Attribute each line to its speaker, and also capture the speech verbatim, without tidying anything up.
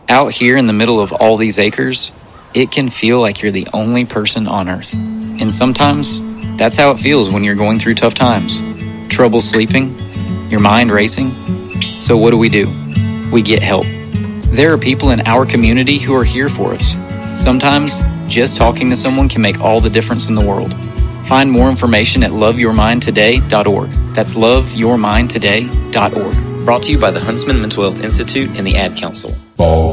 Speaker 1: Out here in the middle of all these acres, it can feel like you're the only person on earth. And sometimes, that's how it feels when you're going through tough times. Trouble sleeping, your mind racing. So what do we do? We get help. There are people in our community who are here for us. Sometimes, just talking to someone can make all the difference in the world. Find more information at love your mind today dot org. That's love your mind today dot org. Brought to you by the Huntsman Mental Health Institute and the Ad Council. Ball.